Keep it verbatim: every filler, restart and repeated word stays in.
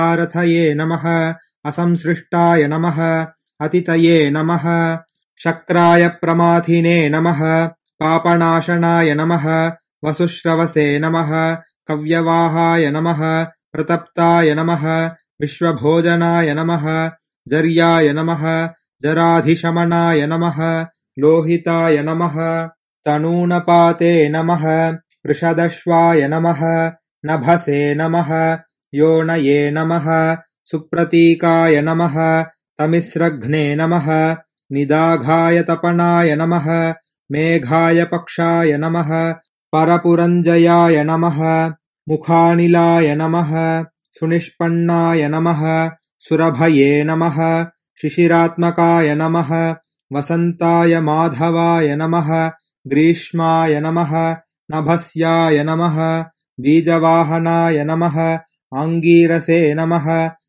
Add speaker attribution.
Speaker 1: सारथये नमः असंसृष्टाय नमः अतितये नमः शक्राय प्रमाथिने नमः पापनाशनाय नमः वसुश्रवसे नमः कव्यवाहाय नमः प्रतप्ताय नमः विश्वभोजनाय नमः जर्याय नमः जराधिशमनाय नमः लोहिताय नमः तनूनपाते नमः वृषदश्वाय नमः नभसे नमः योनये नमः सुप्रतीकाय नमः तमिस्रघ्ने नमः निदाघाय तपनाय नमः मेघाय पक्षाय नमः परपुरञ्जयाय नमः मुखानिलाय नमः सुनिष्पन्नाय नमः सुरभये नमः शिशिरात्मकाय नमः वसन्ताय माधवाय नमः ग्रीष्माय नमः नभस्याय नमः बीजवाहनाय नमः आङ्गीरसे नमः